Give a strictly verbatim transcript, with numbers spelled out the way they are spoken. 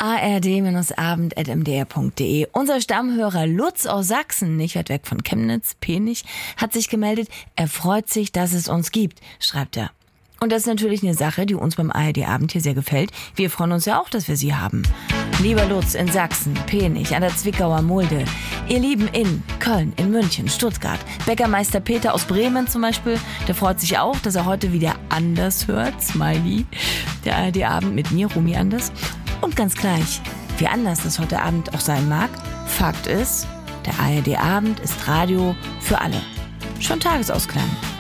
a r d abend punkt m d r punkt d e. Unser Stammhörer Lutz aus Sachsen, nicht weit weg von Chemnitz, Penich, hat sich gemeldet. Er freut sich, dass es uns gibt, schreibt er. Und das ist natürlich eine Sache, die uns beim A R D-Abend hier sehr gefällt. Wir freuen uns ja auch, dass wir Sie haben. Lieber Lutz in Sachsen, Penich, an der Zwickauer Mulde. Ihr Lieben in Köln, in München, Stuttgart. Bäckermeister Peter aus Bremen zum Beispiel, der freut sich auch, dass er heute wieder anders hört. Smiley. Der A R D-Abend mit mir, Rumi Anders. Und ganz gleich, wie anders das heute Abend auch sein mag, Fakt ist, der A R D-Abend ist Radio für alle. Schon Tagesausklang.